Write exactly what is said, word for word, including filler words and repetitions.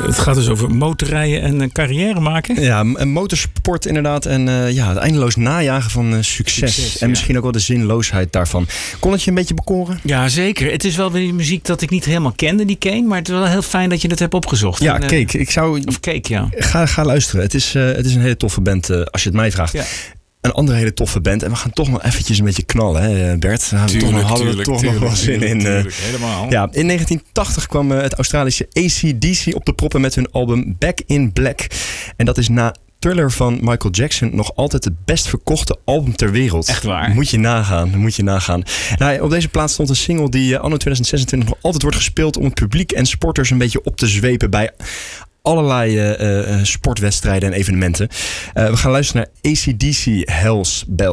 Het gaat dus over motorrijden en een carrière maken? Ja, een motorsport inderdaad. En uh, ja, het eindeloos najagen van uh, succes. succes. En ja. misschien ook wel de zinloosheid daarvan. Kon het je een beetje bekoren? Ja, zeker. Het is wel weer muziek dat ik niet helemaal kende, die Kane. Maar het is wel heel fijn dat je het hebt opgezocht. Ja, en, uh, Cake. Ik zou... Of Cake, ja. Ga, ga luisteren. Het is, uh, het is een hele toffe band, uh, als je het mij vraagt. Ja. Een andere hele toffe band. En we gaan toch nog eventjes een beetje knallen, hè Bert? Daar tuurlijk, toch, hadden tuurlijk, we toch tuurlijk, nog wel zin tuurlijk, in. Tuurlijk, helemaal. Ja, in negentien tachtig kwam uh, het Australische A C D C op de proppen met hun album Back in Black. En dat is na Thriller van Michael Jackson nog altijd het best verkochte album ter wereld. Echt waar? Moet je nagaan, moet je nagaan. Nou, op deze plaats stond een single die uh, anno twintig zesentwintig nog altijd wordt gespeeld om het publiek en sporters een beetje op te zwepen bij allerlei uh, uh, sportwedstrijden en evenementen. Uh, we gaan luisteren naar A C D C Hell's Bells.